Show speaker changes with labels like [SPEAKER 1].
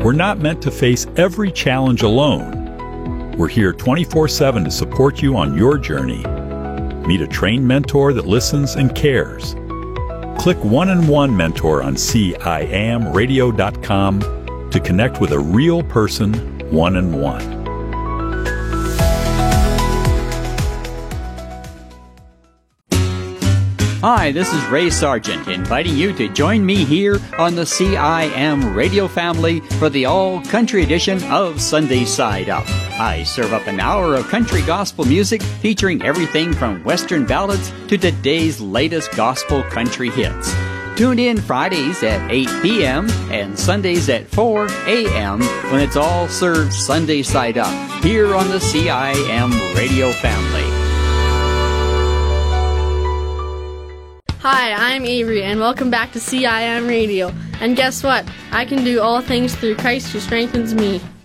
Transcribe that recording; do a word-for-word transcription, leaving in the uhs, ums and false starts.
[SPEAKER 1] We're not meant to face every challenge alone. We're here twenty-four seven to support you on your journey. Meet a trained mentor that listens and cares. Click One-on-One Mentor on C I am radio dot com to connect with a real person one-on-one.
[SPEAKER 2] Hi, this is Ray Sargent, inviting you to join me here on the C I M radio family for the all-country edition of Sunday Side Up. I serve up an hour of country gospel music featuring everything from Western ballads to today's latest gospel country hits. Tune in Fridays at eight p.m. and Sundays at four a.m. when it's all served Sunday Side Up here on the C I M radio family.
[SPEAKER 3] Hi, I'm Avery, and welcome back to C I M Radio. And guess what? I can do all things through Christ who strengthens me.